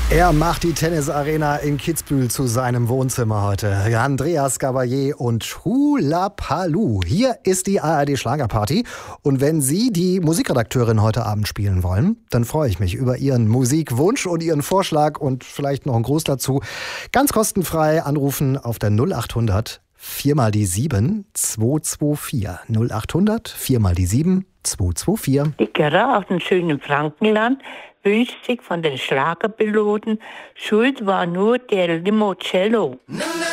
Er macht die Tennisarena in Kitzbühel zu seinem Wohnzimmer heute. Andreas Gabalier und Hula Palu. Hier ist die ARD Schlagerparty. Und wenn Sie die Musikredakteurin heute Abend spielen wollen, dann freue ich mich über Ihren Musikwunsch und Ihren Vorschlag und vielleicht noch einen Gruß dazu. Ganz kostenfrei anrufen auf der 0800 4 mal die 7 224. 0800 4 mal die 7 224. Die Gerda aus dem schönen Frankenland wünscht sich von den Schlagerpiloten, Schuld war nur der Limoncello.